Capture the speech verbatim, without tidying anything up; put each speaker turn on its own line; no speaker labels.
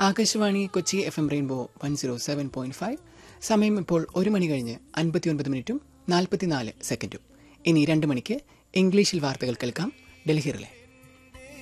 Akashvani Kochi F M rainbow one zero seven point five. സമയം ഇപ്പോൾ ഒരു മണി കഴിഞ്ഞ് അൻപത്തിയൊൻപത് മിനിറ്റും നാൽപ്പത്തിനാല് സെക്കൻഡും. ഇനി രണ്ട് മണിക്ക് ഇംഗ്ലീഷിൽ വാർത്തകൾ കേൾക്കാം ഡൽഹി റിലേ.